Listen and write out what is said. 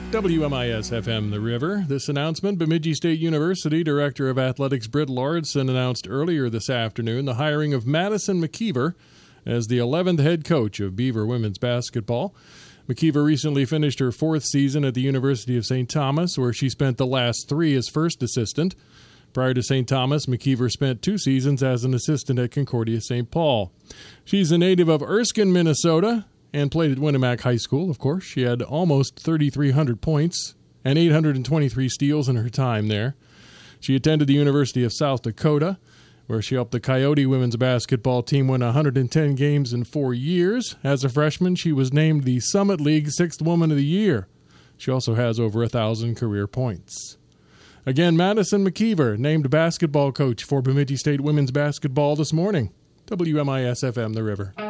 WMIS-FM The River. This announcement, Bemidji State University Director of Athletics Britt Lauritsen announced earlier this afternoon the hiring of Madison McKeever as the 11th head coach of Beaver women's basketball. McKeever recently finished her fourth season at the University of St. Thomas, where she spent the last 3 as first assistant. Prior to St. Thomas, McKeever spent 2 seasons as an assistant at Concordia St. Paul. She's a native of Erskine, Minnesota, and played at Winnemac High School, of course. She had almost 3,300 points and 823 steals in her time there. She attended the University of South Dakota, where she helped the Coyote women's basketball team win 110 games in 4 years. As a freshman, she was named the Summit League 6th Woman of the Year. She also has over 1,000 career points. Again, Madison McKeever named basketball coach for Bemidji State women's basketball this morning. WMIS-FM The River.